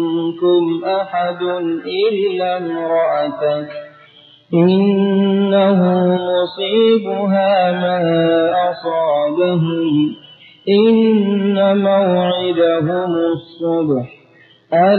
منكم أحد إلا امرأتك إنه مصيبها ما أصابهم إن موعدهم الصبح